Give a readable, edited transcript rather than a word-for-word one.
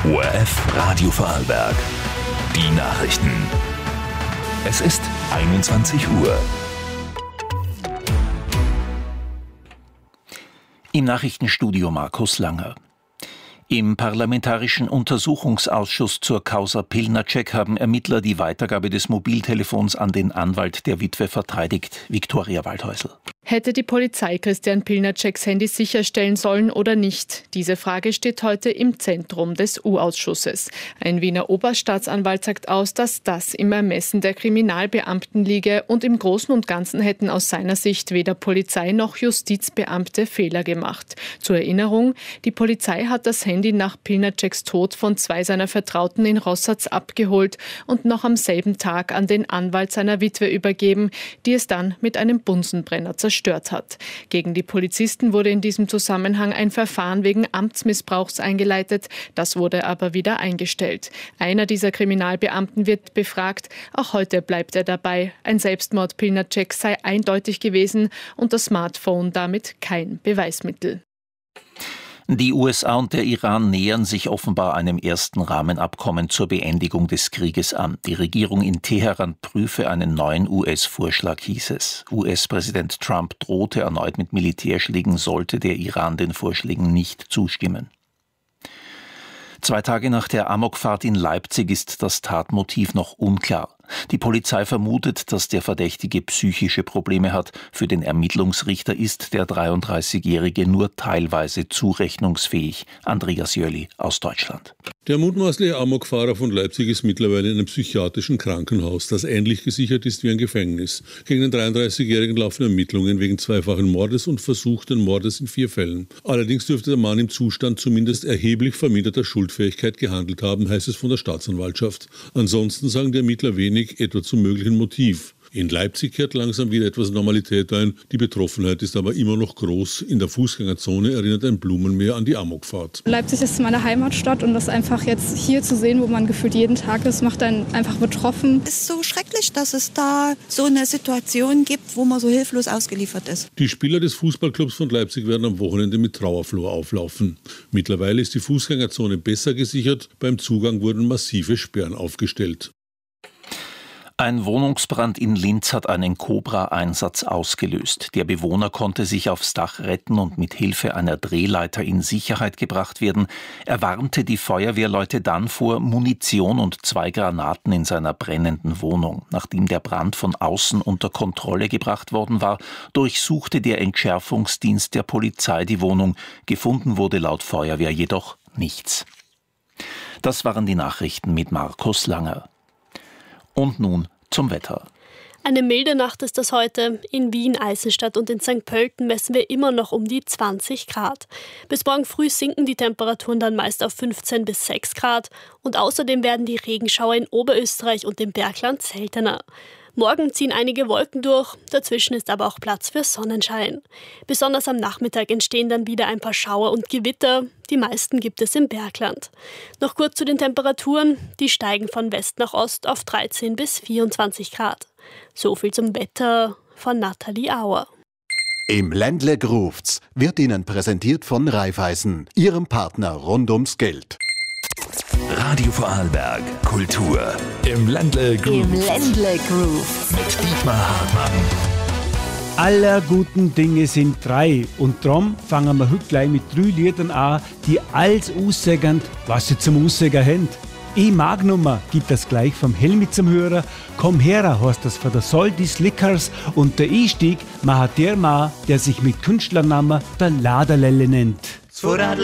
ORF Radio Vorarlberg. Die Nachrichten. Es ist 21 Uhr. Im Nachrichtenstudio Markus Langer. Im Parlamentarischen Untersuchungsausschuss zur Causa Pilnacek haben Ermittler die Weitergabe des Mobiltelefons an den Anwalt der Witwe verteidigt, Viktoria Waldhäusl. Hätte die Polizei Christian Pilnaceks Handy sicherstellen sollen oder nicht? Diese Frage steht heute im Zentrum des U-Ausschusses. Ein Wiener Oberstaatsanwalt sagt aus, dass das im Ermessen der Kriminalbeamten liege und im Großen und Ganzen hätten aus seiner Sicht weder Polizei noch Justizbeamte Fehler gemacht. Zur Erinnerung, die Polizei hat das Handy nach Pilnaceks Tod von 2 seiner Vertrauten in Rossatz abgeholt und noch am selben Tag an den Anwalt seiner Witwe übergeben, die es dann mit einem Bunsenbrenner zerstört hat. Gegen die Polizisten wurde in diesem Zusammenhang ein Verfahren wegen Amtsmissbrauchs eingeleitet. Das wurde aber wieder eingestellt. Einer dieser Kriminalbeamten wird befragt. Auch heute bleibt er dabei. Ein Selbstmord Pilnaceks sei eindeutig gewesen und das Smartphone damit kein Beweismittel. Die USA und der Iran nähern sich offenbar einem ersten Rahmenabkommen zur Beendigung des Krieges an. Die Regierung in Teheran prüfe einen neuen US-Vorschlag, hieß es. US-Präsident Trump drohte erneut mit Militärschlägen, sollte der Iran den Vorschlägen nicht zustimmen. 2 Tage nach der Amokfahrt in Leipzig ist das Tatmotiv noch unklar. Die Polizei vermutet, dass der Verdächtige psychische Probleme hat. Für den Ermittlungsrichter ist der 33-Jährige nur teilweise zurechnungsfähig. Andreas Jöli aus Deutschland. Der mutmaßliche Amokfahrer von Leipzig ist mittlerweile in einem psychiatrischen Krankenhaus, das ähnlich gesichert ist wie ein Gefängnis. Gegen den 33-Jährigen laufen Ermittlungen wegen zweifachen Mordes und versuchten Mordes in 4 Fällen. Allerdings dürfte der Mann im Zustand zumindest erheblich verminderter Schuldfähigkeit gehandelt haben, heißt es von der Staatsanwaltschaft. Ansonsten sagen die Ermittler wenig, etwa zum möglichen Motiv. In Leipzig kehrt langsam wieder etwas Normalität ein. Die Betroffenheit ist aber immer noch groß. In der Fußgängerzone erinnert ein Blumenmeer an die Amokfahrt. Leipzig ist meine Heimatstadt und das einfach jetzt hier zu sehen, wo man gefühlt jeden Tag ist, macht einen einfach betroffen. Es ist so schrecklich, dass es da so eine Situation gibt, wo man so hilflos ausgeliefert ist. Die Spieler des Fußballclubs von Leipzig werden am Wochenende mit Trauerflor auflaufen. Mittlerweile ist die Fußgängerzone besser gesichert. Beim Zugang wurden massive Sperren aufgestellt. Ein Wohnungsbrand in Linz hat einen Cobra-Einsatz ausgelöst. Der Bewohner konnte sich aufs Dach retten und mit Hilfe einer Drehleiter in Sicherheit gebracht werden. Er warnte die Feuerwehrleute dann vor Munition und 2 Granaten in seiner brennenden Wohnung. Nachdem der Brand von außen unter Kontrolle gebracht worden war, durchsuchte der Entschärfungsdienst der Polizei die Wohnung. Gefunden wurde laut Feuerwehr jedoch nichts. Das waren die Nachrichten mit Markus Langer. Und nun zum Wetter. Eine milde Nacht ist das heute. In Wien, Eisenstadt und in St. Pölten messen wir immer noch um die 20 Grad. Bis morgen früh sinken die Temperaturen dann meist auf 15 bis 6 Grad. Und außerdem werden die Regenschauer in Oberösterreich und im Bergland seltener. Morgen ziehen einige Wolken durch, dazwischen ist aber auch Platz für Sonnenschein. Besonders am Nachmittag entstehen dann wieder ein paar Schauer und Gewitter. Die meisten gibt es im Bergland. Noch kurz zu den Temperaturen. Die steigen von West nach Ost auf 13 bis 24 Grad. So viel zum Wetter von Nathalie Auer. Im Ländle ruft's wird Ihnen präsentiert von Raiffeisen, Ihrem Partner rund ums Geld. Radio Vorarlberg, Kultur. Im Ländle Groove. Mit Dietmar Hartmann. Aller guten Dinge sind 3 und darum fangen wir heute gleich mit 3 Liedern an, die alles aussagen, was sie zum Aussagen haben. E-Magnummer gibt das gleich vom Helmi zum Hörer. Komm her, heißt das von der Soldi Slickers und der Einstieg macht der Mann, der sich mit Künstlernamen der Laderlelle nennt.